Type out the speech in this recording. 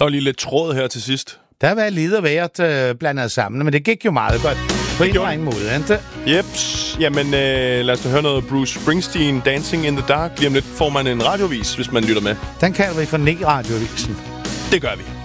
Der var lige lidt tråd her til sidst. Der har været lidt og været blandet sammen, men det gik jo meget godt. På en eller anden måde, ikke? Jeps. Jamen, lad os da høre noget Bruce Springsteen, Dancing in the Dark. Lige om lidt får man en radiovis, hvis man lytter med. Den kalder vi for Nick Radiovisen. Det gør vi.